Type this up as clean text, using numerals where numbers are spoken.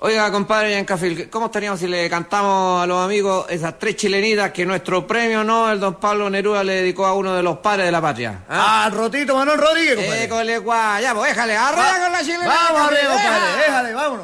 Oiga, compadre Yancafil, ¿cómo estaríamos si le cantamos a los amigos esas 3 chilenitas que nuestro premio Nobel, don Pablo Neruda, le dedicó a uno de los padres de la patria? ¿Ah? Al Rotito Manuel Rodríguez, compadre. École, guay, ya, pues déjale, arrea con la chilena. Vamos arriba, compadre, déjale, vámonos.